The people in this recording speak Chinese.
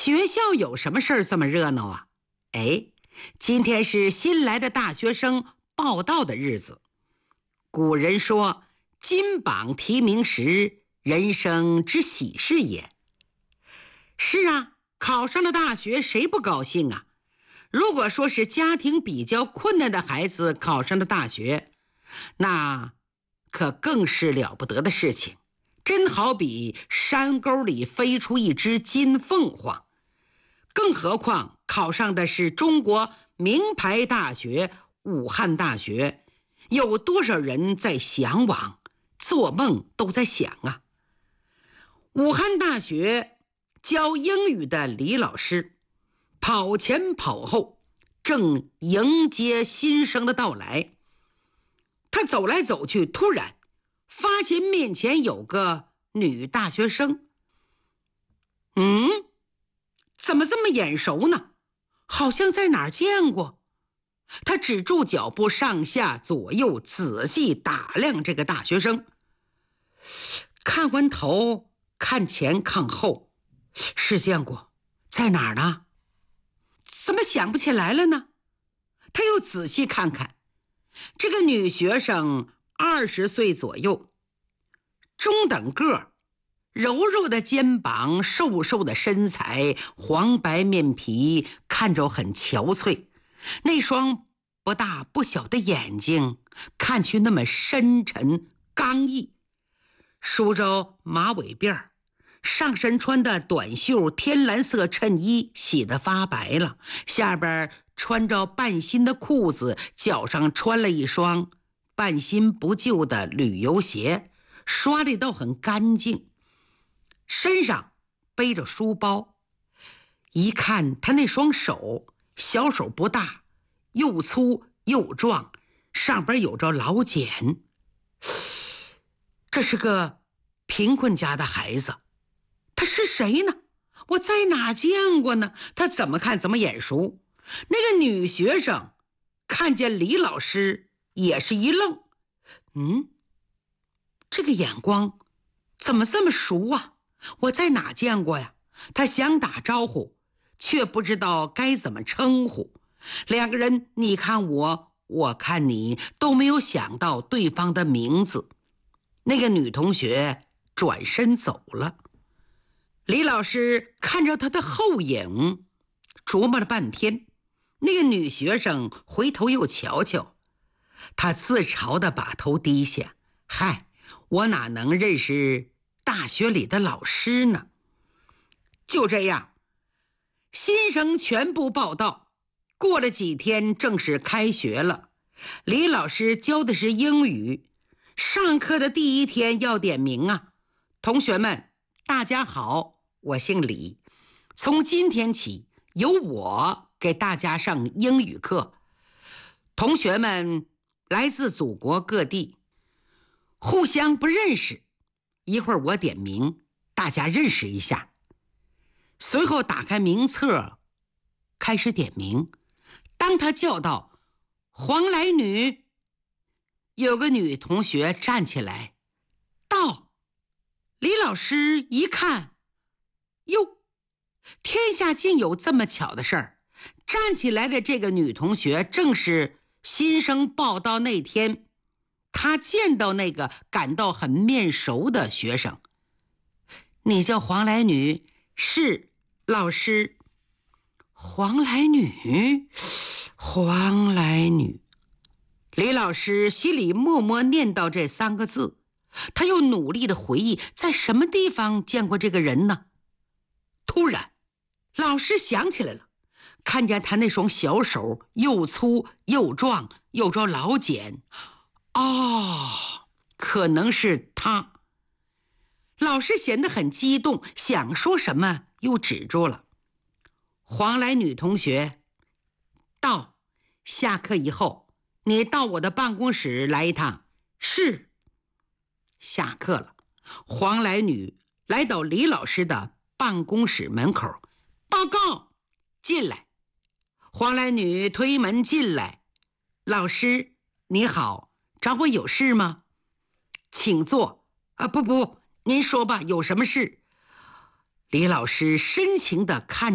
学校有什么事儿这么热闹啊？哎，今天是新来的大学生报到的日子。古人说：“金榜题名时，人生之喜事也。”是啊，考上了大学，谁不高兴啊？如果说是家庭比较困难的孩子考上了大学，那可更是了不得的事情，真好比山沟里飞出一只金凤凰。更何况考上的是中国名牌大学武汉大学，有多少人在向往，做梦都在想啊。武汉大学教英语的李老师跑前跑后，正迎接新生的到来。他走来走去，突然发现面前有个女大学生。怎么这么眼熟呢？好像在哪儿见过。他止住脚步，上下左右仔细打量这个大学生，看完头看前看后，是见过，在哪儿呢？怎么想不起来了呢？他又仔细看看，这个女学生20岁左右，中等个儿，柔柔的肩膀，瘦瘦的身材，黄白面皮，看着很憔悴。那双不大不小的眼睛看去那么深沉刚毅，梳着马尾辫，上身穿的短袖天蓝色衬衣洗得发白了，下边穿着半新的裤子，脚上穿了一双半新不旧的旅游鞋，刷得倒很干净，身上背着书包。一看他那双手，小手不大，又粗又壮，上边有着老茧。这是个贫困家的孩子，他是谁呢？我在哪见过呢？他怎么看怎么眼熟。那个女学生看见李老师也是一愣，这个眼光怎么这么熟啊？我在哪见过呀？他想打招呼，却不知道该怎么称呼。两个人你看我，我看你，都没有想到对方的名字。那个女同学转身走了。李老师看着她的后影，琢磨了半天。那个女学生回头又瞧瞧，她自嘲地把头低下，嗨，我哪能认识大学里的老师呢？就这样，新生全部报到。过了几天，正式开学了。李老师教的是英语，上课的第一天要点名啊。同学们，大家好，我姓李，从今天起由我给大家上英语课。同学们来自祖国各地，互相不认识，一会儿我点名，大家认识一下。随后打开名册，开始点名。当他叫到黄来女，有个女同学站起来到。李老师一看，哟，天下竟有这么巧的事儿。站起来的这个女同学正是新生报到那天他见到那个感到很面熟的学生。你叫黄来女？是，老师。黄来女，黄来女。李老师心里默默念叨这3个字，他又努力的回忆在什么地方见过这个人呢？突然老师想起来了，看见他那双小手又粗又壮，有着老茧。可能是他。老师显得很激动，想说什么又止住了。黄来女同学到，下课以后你到我的办公室来一趟。是。下课了，黄来女来到李老师的办公室门口，报告，进来。黄来女推门进来。老师你好，找我有事吗？请坐。不，您说吧，有什么事？李老师深情地看